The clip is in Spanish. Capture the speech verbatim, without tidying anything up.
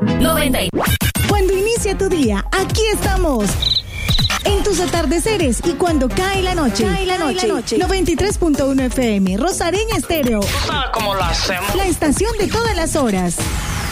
noventa. Cuando inicia tu día, aquí estamos. En tus atardeceres y cuando cae la noche. Cae la noche. noche. noventa y tres punto uno F M, Rosareña Estéreo. ¿Tú sabes cómo lo hacemos? La estación de todas las horas.